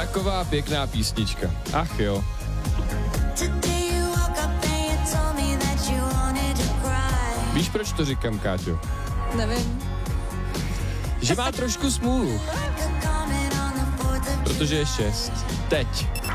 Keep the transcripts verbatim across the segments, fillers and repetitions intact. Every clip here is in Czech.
Taková pěkná písnička. Ach jo. Víš, proč to říkám, Káťo? Nevím. Že má trošku smůlu. Protože je šest. Teď.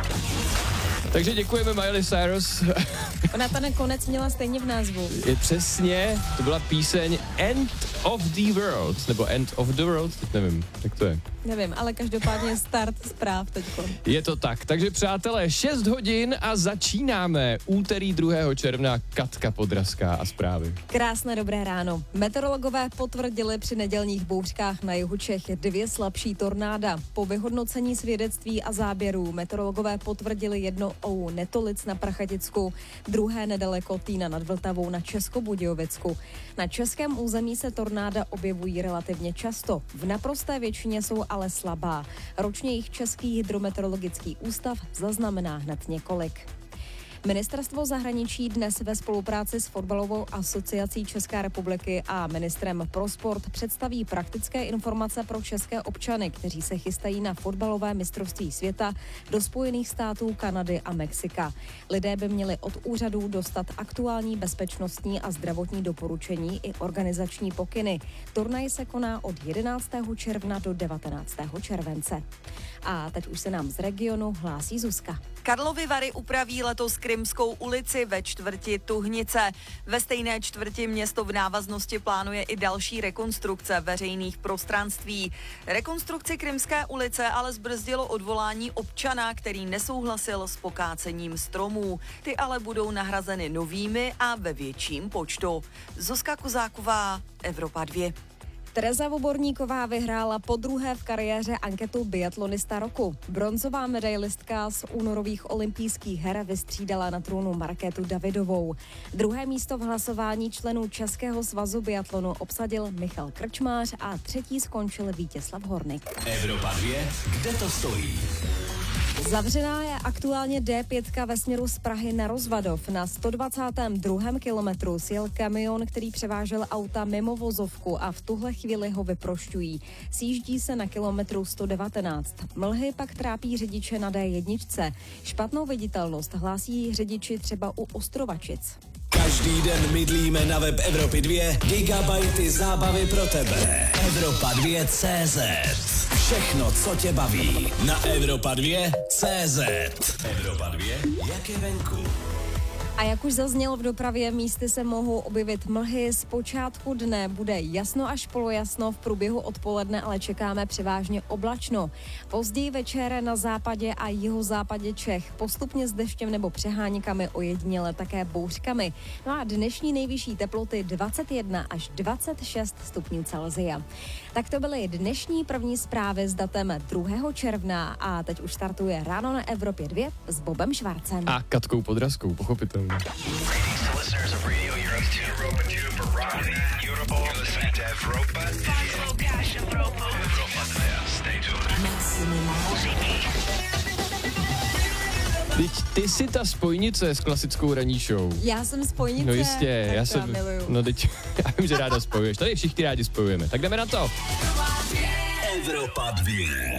Takže děkujeme Miley Cyrus. Ona ta nakonec měla stejně v názvu. Je přesně, to byla píseň End of the World, nebo End of the World, teď nevím, jak to je. Nevím, ale každopádně start zpráv teďko. Je to tak, takže přátelé, šest hodin a začínáme. Úterý druhého června, Katka Podrazská a zprávy. Krásné dobré ráno. Meteorologové potvrdili při nedělních bouřkách na jihu Čech dvě slabší tornáda. Po vyhodnocení svědectví a záběrů meteorologové potvrdili jedno u Netolic na Prachaticku, druhé nedaleko Týna nad Vltavou na Českobudějovicku. Na českém území se tornáda objevují relativně často. V naprosté většině jsou ale slabá. Ročně jich Český hydrometeorologický ústav zaznamená hned několik. Ministerstvo zahraničí dnes ve spolupráci s Fotbalovou asociací České republiky a ministrem pro sport představí praktické informace pro české občany, kteří se chystají na fotbalové mistrovství světa do Spojených států, Kanady a Mexika. Lidé by měli od úřadů dostat aktuální bezpečnostní a zdravotní doporučení i organizační pokyny. Turnaj se koná od jedenáctého června do devatenáctého července. A teď už se nám z regionu hlásí Zuzka. Karlovy Vary upraví letos Krymskou ulici ve čtvrti Tuhnice. Ve stejné čtvrti město v návaznosti plánuje i další rekonstrukce veřejných prostranství. Rekonstrukci Krymské ulice ale zbrzdilo odvolání občana, který nesouhlasil s pokácením stromů. Ty ale budou nahrazeny novými a ve větším počtu. Zuzka Kozáková, Evropa dva. Tereza Voborníková vyhrála podruhé v kariéře anketu biatlonista roku. Bronzová medailistka z únorových olympijských her vystřídala na trůnu Markétu Davidovou. Druhé místo v hlasování členů Českého svazu biatlonu obsadil Michal Krčmář a třetí skončil Vítězslav Hornik. Evropa dva, kde to stojí? Zavřená je aktuálně D pět ve směru z Prahy na Rozvadov. Na sto dvacátém druhém kilometru sjel kamion, který převážel auta mimo vozovku a v tuhle chvíli ho vyprošťují. Sjíždí se na kilometru sto devatenáct. Mlhy pak trápí řidiče na D jedna. Špatnou viditelnost hlásí řidiči třeba u Ostrovačic. Každý den mydlíme na web Evropy dva gigabajty zábavy pro tebe. Evropa dva tečka cé zet. Všechno, co tě baví, na Evropa dva tečka cé zet. Evropa dva, jak je venku. A jak už zaznělo v dopravě, místy se mohou objevit mlhy. Z počátku dne bude jasno až polojasno, v průběhu odpoledne ale čekáme převážně oblačno. Později večer na západě a jihozápadě Čech postupně s deštěm nebo přeháníkami, ojediněle také bouřkami. No a dnešní nejvyšší teploty dvacet jedna až dvacet šest stupňů Celsia. Tak to byly dnešní první zprávy s datem druhého června a teď už startuje Ráno na Evropě dva s Bobem Švarcem. A Katkou Podrazskou, pochopitelně. Teď ty jsi ta spojnice s klasickou ranní show. Já jsem spojnice. No jistě, tak já jsem, miluju. no teď, já vím, že ráda spojuješ, tady všichni rádi spojujeme, tak jdeme na to. Evropa dva.